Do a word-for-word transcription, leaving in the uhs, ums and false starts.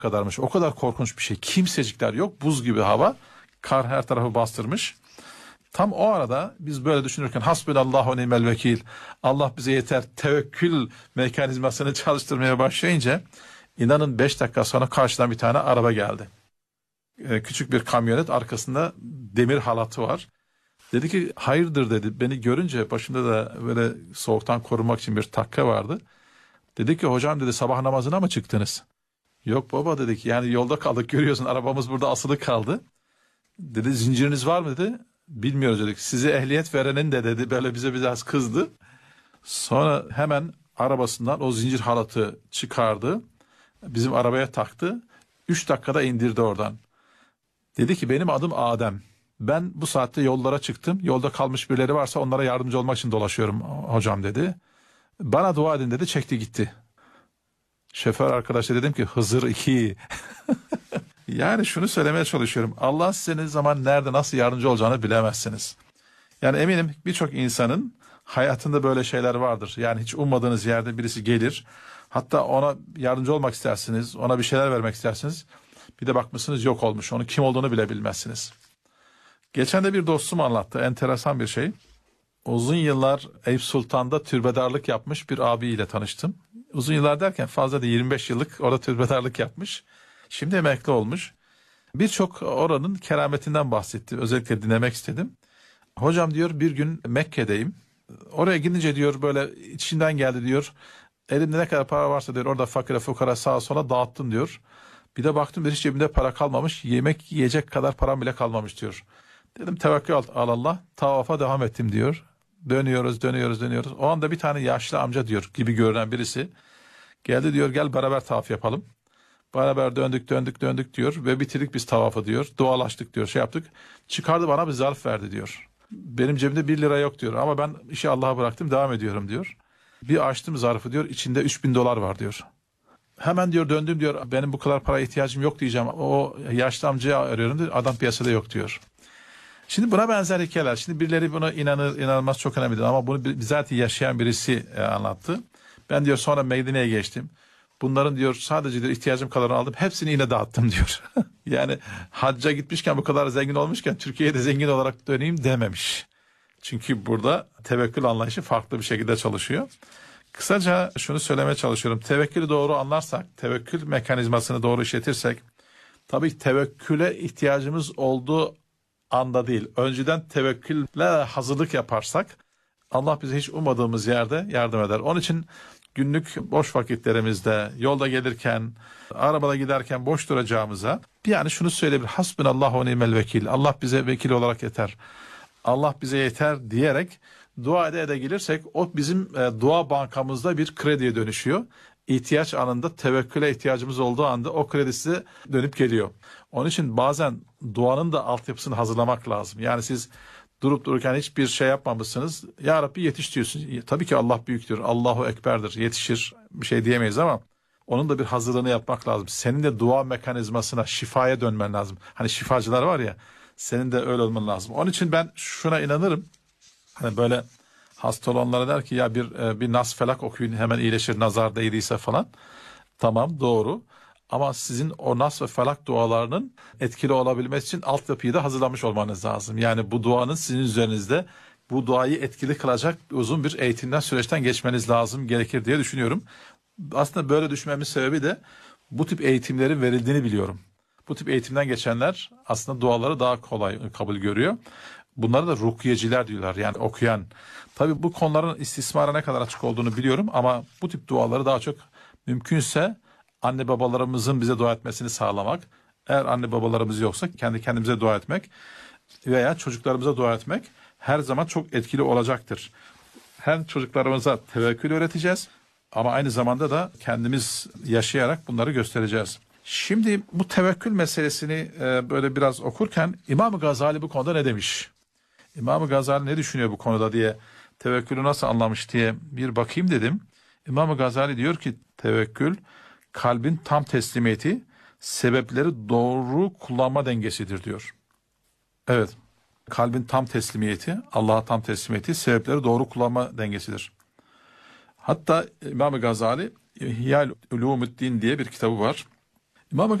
kadarmış. O kadar korkunç bir şey. Kimsecikler yok. Buz gibi hava. Kar her tarafı bastırmış. Tam o arada biz böyle düşünürken hasbunallahu ve ni'mel vekil, Allah bize yeter, tevekkül mekanizmasını çalıştırmaya başlayınca inanın beş dakika sonra karşıdan bir tane araba geldi. Ee, küçük bir kamyonet, arkasında demir halatı var. Dedi ki hayırdır dedi. Beni görünce başımda da böyle soğuktan korunmak için bir takka vardı. Dedi ki hocam dedi sabah namazına mı çıktınız? Yok baba dedik, yani yolda kaldık, görüyorsun arabamız burada asılı kaldı. Dedi zinciriniz var mı dedi. Bilmiyoruz dedik. Size ehliyet verenin de dedi, böyle bize biraz kızdı. Sonra hemen arabasından o zincir halatı çıkardı. Bizim arabaya taktı. Üç dakikada indirdi oradan. Dedi ki benim adım Adem. Ben bu saatte yollara çıktım. Yolda kalmış birileri varsa onlara yardımcı olmak için dolaşıyorum hocam dedi. Bana dua edin dedi, çekti gitti. Şoför arkadaşa dedim ki Hızır iki. Yani şunu söylemeye çalışıyorum. Allah size ne zaman, nerede, nasıl yardımcı olacağını bilemezsiniz. Yani eminim birçok insanın hayatında böyle şeyler vardır. Yani hiç ummadığınız yerde birisi gelir. Hatta ona yardımcı olmak istersiniz. Ona bir şeyler vermek istersiniz. Bir de bakmışsınız yok olmuş. Onun kim olduğunu bile bilmezsiniz. Geçen de bir dostum anlattı. Enteresan bir şey. Uzun yıllar Eyüp Sultan'da türbedarlık yapmış bir abiyle tanıştım. Uzun yıllar derken fazla da yirmi beş yıllık orada türbedarlık yapmış. Şimdi emekli olmuş. Birçok oranın kerametinden bahsetti. Özellikle dinlemek istedim. Hocam diyor bir gün Mekke'deyim. Oraya gidince diyor böyle içinden geldi diyor. Elimde ne kadar para varsa diyor orada fakire fukara sağa sola dağıttım diyor. Bir de baktım hiç cebimde para kalmamış. Yemek yiyecek kadar param bile kalmamış diyor. Dedim tevekkül al Allah. Tavafa devam ettim diyor. Dönüyoruz dönüyoruz dönüyoruz. O anda bir tane yaşlı amca diyor gibi görünen birisi geldi diyor gel beraber tavaf yapalım. Beraber döndük döndük döndük diyor ve bitirdik biz tavafı diyor. Dualaştık diyor, şey yaptık. Çıkardı bana bir zarf verdi diyor. Benim cebimde bir lira yok diyor ama ben işi Allah'a bıraktım devam ediyorum diyor. Bir açtım zarfı diyor, içinde üç bin dolar var diyor. Hemen diyor döndüm diyor, benim bu kadar paraya ihtiyacım yok diyeceğim. O yaşlı amcayı arıyorum diyor, adam piyasada yok diyor. Şimdi buna benzer hikayeler. Şimdi birileri buna inanır inanılmaz çok önemlidir ama bunu bizzat yaşayan birisi e, anlattı. Ben diyor sonra Medine'ye geçtim. Bunların diyor sadece diyor, ihtiyacım kadarını aldım. Hepsini yine dağıttım diyor. Yani hacca gitmişken bu kadar zengin olmuşken Türkiye'ye de zengin olarak döneyim dememiş. Çünkü burada tevekkül anlayışı farklı bir şekilde çalışıyor. Kısaca şunu söylemeye çalışıyorum. Tevekkülü doğru anlarsak, tevekkül mekanizmasını doğru işletirsek, tabii tevekküle ihtiyacımız olduğu anda değil, önceden tevekkülle hazırlık yaparsak Allah bize hiç ummadığımız yerde yardım eder. Onun için günlük boş vakitlerimizde, yolda gelirken, arabada giderken boş duracağımıza yani şunu söyleyebilir. Hasbunallahu ve ni'mel vekil. Allah bize vekil olarak yeter. Allah bize yeter diyerek dua ede ede gelirsek o bizim e, dua bankamızda bir krediye dönüşüyor. İhtiyaç anında tevekküle ihtiyacımız olduğu anda o kredi size dönüp geliyor. Onun için bazen duanın da altyapısını hazırlamak lazım. Yani siz durup dururken hiçbir şey yapmamışsınız. Ya Rabbi yetiş diyorsun. Tabii ki Allah büyüktür. Allahu Ekber'dir. Yetişir. Bir şey diyemeyiz ama onun da bir hazırlığını yapmak lazım. Senin de dua mekanizmasına, şifaya dönmen lazım. Hani şifacılar var ya, senin de öyle olman lazım. Onun için ben şuna inanırım. Hani böyle hasta olanlara der ki ya bir bir nas felak okuyun hemen iyileşir nazar değdiyse falan. Tamam doğru. Ama sizin o nas ve felak dualarının etkili olabilmesi için altyapıyı da hazırlamış olmanız lazım. Yani bu duanın sizin üzerinizde bu duayı etkili kılacak uzun bir eğitimden süreçten geçmeniz lazım gerekir diye düşünüyorum. Aslında böyle düşünmemin sebebi de bu tip eğitimlerin verildiğini biliyorum. Bu tip eğitimden geçenler aslında duaları daha kolay kabul görüyor. Bunları da rukiyeciler diyorlar, yani okuyan. Tabii bu konuların istismara ne kadar açık olduğunu biliyorum ama bu tip duaları daha çok mümkünse anne babalarımızın bize dua etmesini sağlamak. Eğer anne babalarımız yoksa kendi kendimize dua etmek veya çocuklarımıza dua etmek her zaman çok etkili olacaktır. Hem çocuklarımıza tevekkül öğreteceğiz ama aynı zamanda da kendimiz yaşayarak bunları göstereceğiz. Şimdi bu tevekkül meselesini e, böyle biraz okurken İmam-ı Gazali bu konuda ne demiş? İmam-ı Gazali ne düşünüyor bu konuda diye, tevekkülü nasıl anlamış diye bir bakayım dedim. İmam-ı Gazali diyor ki tevekkül kalbin tam teslimiyeti, sebepleri doğru kullanma dengesidir diyor. Evet, kalbin tam teslimiyeti, Allah'a tam teslimiyeti, sebepleri doğru kullanma dengesidir. Hatta İmam-ı Gazali İhya Ulumuddin diye bir kitabı var. İmam